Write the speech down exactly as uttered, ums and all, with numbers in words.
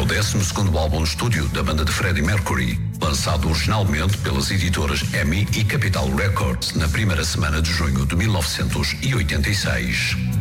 décimo segundo álbum de estúdio da banda de Freddie Mercury, lançado originalmente pelas editoras EMI e Capitol Records na primeira semana de junho de mil novecentos e oitenta e seis.